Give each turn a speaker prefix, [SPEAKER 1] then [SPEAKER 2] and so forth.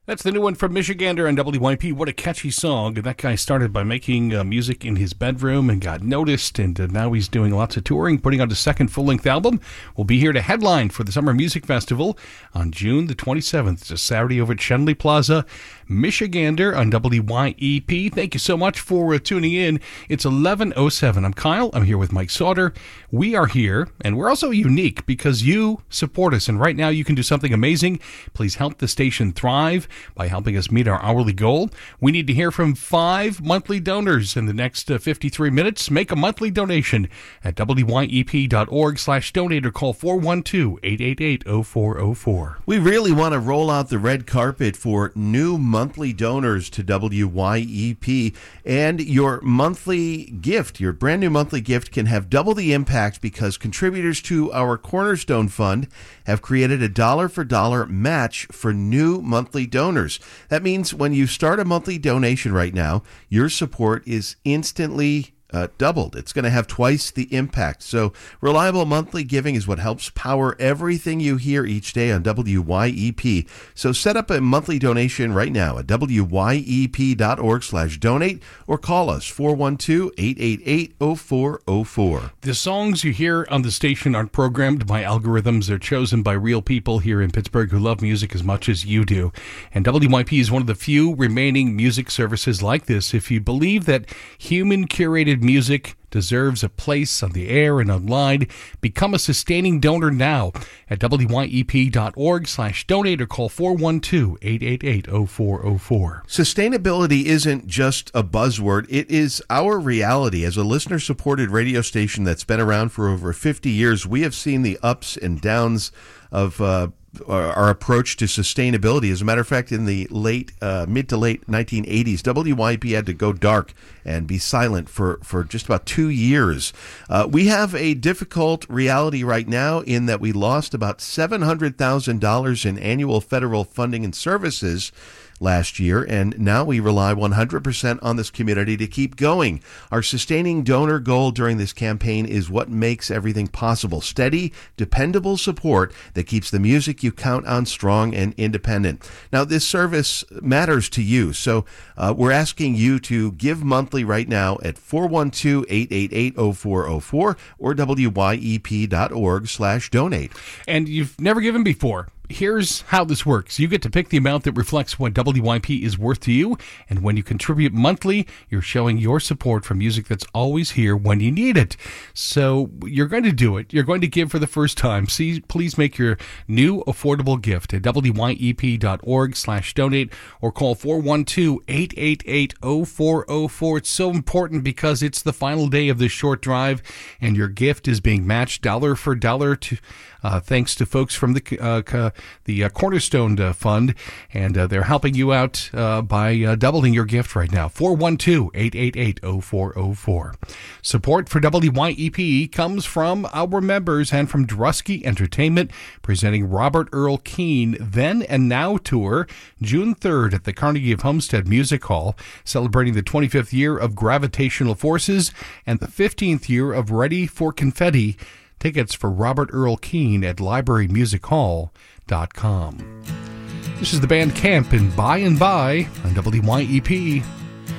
[SPEAKER 1] That's the new one from Michigander on WYP. What a catchy song. That guy started by making music in his bedroom and got noticed, and now he's doing lots of touring, putting out his second full-length album. We'll be here to headline for the Summer Music Festival on June the 27th. It's a Saturday over at Schenley Plaza. Michigander on WYEP. Thank you so much for tuning in. It's 11:07. I'm Kyle. I'm here with Mike Sauter. We are here, and we're also unique because you support us, and right now you can do something amazing. Please help the station thrive by helping us meet our hourly goal. We need to hear from 5 monthly donors in the next 53 minutes. Make a monthly donation at wyep.org/donate or call 412-888-0404.
[SPEAKER 2] We really want to roll out the red carpet for new monthly donors to WYEP, and your monthly gift, your brand new monthly gift, can have double the impact because contributors to our Cornerstone Fund have created a dollar-for-dollar match for new monthly donors. That means when you start a monthly donation right now, your support is instantly doubled. It's going to have twice the impact. So reliable monthly giving is what helps power everything you hear each day on WYEP. So set up a monthly donation right now at wyep.org/donate or call us 412-888-0404.
[SPEAKER 1] The songs you hear on the station aren't programmed by algorithms. They're chosen by real people here in Pittsburgh who love music as much as you do. And WYP is one of the few remaining music services like this. If you believe that human curated music deserves a place on the air and online, become a sustaining donor now at wyep.org/donate or call 412-888-0404.
[SPEAKER 2] Sustainability isn't just a buzzword. It is our reality. As a listener-supported radio station that's been around for over 50 years, we have seen the ups and downs of our approach to sustainability. As a matter of fact, in the mid to late 1980s, WYP had to go dark and be silent for just about 2 years. We have a difficult reality right now in that we lost about $700,000 in annual federal funding and services last year, and now we rely 100% on this community to keep going. Our sustaining donor goal during this campaign is what makes everything possible. Steady, dependable support that keeps the music you count on strong and independent. Now, this service matters to you, so we're asking you to give monthly right now at 412-888-0404 or wyep.org/donate.
[SPEAKER 1] And you've never given before. Here's how this works. You get to pick the amount that reflects what WYP is worth to you, and when you contribute monthly, you're showing your support for music that's always here when you need it. So you're going to do it. You're going to give for the first time. Please make your new affordable gift at wyep.org/donate or call 412-888-0404. It's so important because it's the final day of this short drive, and your gift is being matched dollar for dollar to thanks to folks from the Cornerstone Fund, and they're helping you out by doubling your gift right now. 412-888-0404. Support for WYEP comes from our members and from Drusky Entertainment, presenting Robert Earl Keen Then and Now Tour, June 3rd at the Carnegie of Homestead Music Hall, celebrating the 25th year of Gravitational Forces and the 15th year of Ready for Confetti. Tickets for Robert Earl Keen at librarymusichall.com. This is the band Camp in By and By on WYEP.